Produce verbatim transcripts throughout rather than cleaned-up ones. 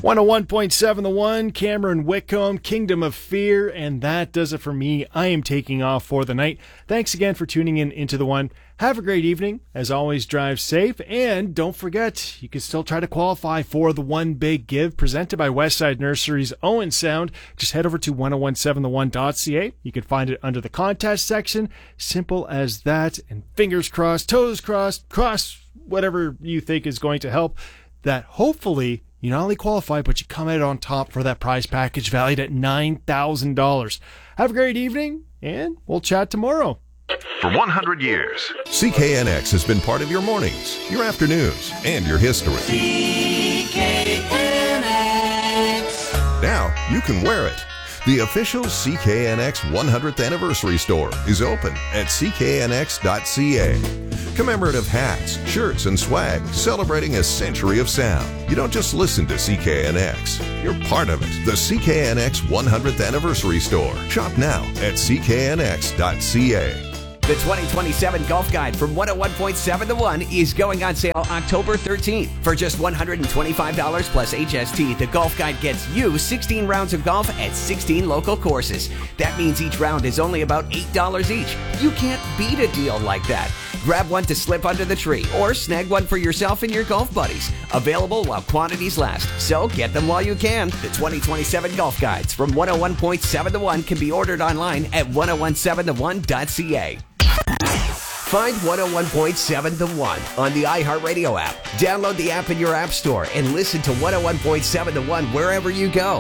one oh one point seven The One, Cameron Whitcomb, Kingdom of Fear, and that does it for me. I am taking off for the night. Thanks again for tuning in into The One. Have a great evening. As always, drive safe, and don't forget, you can still try to qualify for the One Big Give presented by Westside Nursery's Owen Sound. Just head over to ten seventeen the one dot c a. You can find it under the contest section. Simple as that, and fingers crossed, toes crossed, cross whatever you think is going to help, that hopefully you not only qualify, but you come out on top for that prize package valued at nine thousand dollars. Have a great evening, and we'll chat tomorrow. For one hundred years, C K N X has been part of your mornings, your afternoons, and your history. C K N X. Now you can wear it. The official C K N X one hundredth Anniversary Store is open at c k n x dot c a. Commemorative hats, shirts, and swag celebrating a century of sound. You don't just listen to C K N X, you're part of it. The C K N X one hundredth Anniversary Store. Shop now at c k n x dot c a. The twenty twenty-seven Golf Guide from one oh one point seven The One is going on sale October thirteenth. For just one hundred twenty-five dollars plus H S T, the Golf Guide gets you sixteen rounds of golf at sixteen local courses. That means each round is only about eight dollars each. You can't beat a deal like that. Grab one to slip under the tree or snag one for yourself and your golf buddies. Available while quantities last, so get them while you can. The twenty twenty-seven Golf Guides from one oh one point seven The One can be ordered online at ten seventeen the one dot c a. Find one oh one point seven The One on the iHeartRadio app. Download the app in your app store and listen to one oh one point seven The One wherever you go.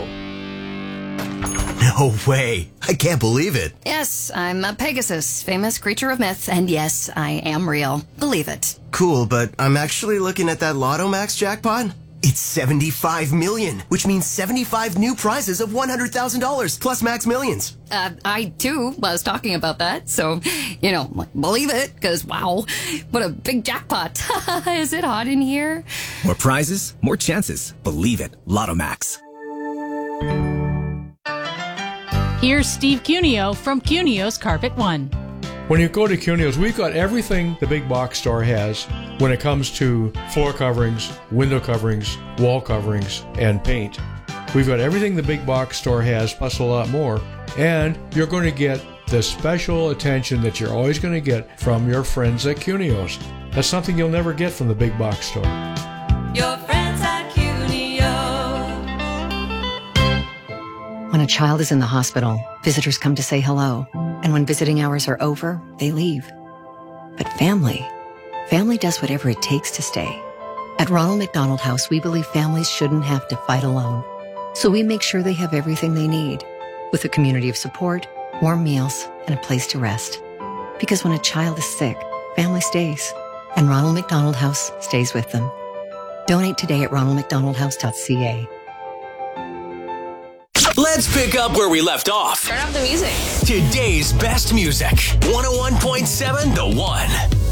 No way. I can't believe it. Yes, I'm a Pegasus, famous creature of myth, and yes, I am real. Believe it. Cool, but I'm actually looking at that Lotto Max jackpot. It's seventy-five million, which means seventy-five new prizes of one hundred thousand dollars plus Max Millions. Uh, I, too, was talking about that, so, you know, believe it, because, wow, what a big jackpot. Is it hot in here? More prizes, more chances. Believe it. Lotto Max. Here's Steve Cuneo from Cuneo's Carpet One. When you go to Cuneo's, we've got everything the big box store has when it comes to floor coverings, window coverings, wall coverings, and paint. We've got everything the big box store has, plus a lot more. And you're going to get the special attention that you're always going to get from your friends at Cuneo's. That's something you'll never get from the big box store. Your friends at Cuneo. When a child is in the hospital, visitors come to say hello. And when visiting hours are over, they leave. But family, family does whatever it takes to stay. At Ronald McDonald House, we believe families shouldn't have to fight alone. So we make sure they have everything they need, with a community of support, warm meals, and a place to rest. Because when a child is sick, family stays. And Ronald McDonald House stays with them. Donate today at ronald mcdonald house dot c a. Let's pick up where we left off. Turn up the music. Today's best music. one oh one point seven The One.